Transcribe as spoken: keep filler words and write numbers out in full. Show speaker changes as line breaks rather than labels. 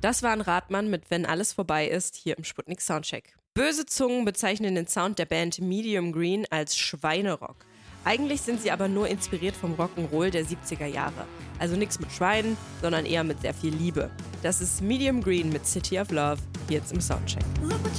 Das war ein Radmann mit Wenn alles vorbei ist, hier im Sputnik Soundcheck. Böse Zungen bezeichnen den Sound der Band Medium Green als Schweinerock. Eigentlich sind sie aber nur inspiriert vom Rock'n'Roll der siebziger Jahre. Also nichts mit Schweinen, sondern eher mit sehr viel Liebe. Das ist Medium Green mit City of Love, hier jetzt im Soundcheck.
Look what